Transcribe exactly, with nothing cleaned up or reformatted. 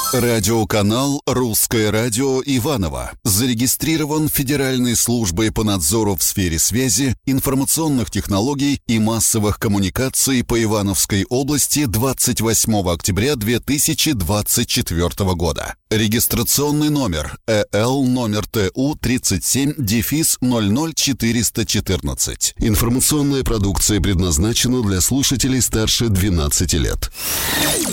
Радиоканал «Русское радио» Иваново зарегистрирован Федеральной службой по надзору в сфере связи, информационных технологий и массовых коммуникаций по Ивановской области двадцать восьмого октября две тысячи двадцать четвёртого года. Регистрационный номер э эл номер тэ у тридцать семь дефис ноль ноль четыреста четырнадцать. Информационная продукция предназначена для слушателей старше двенадцати лет.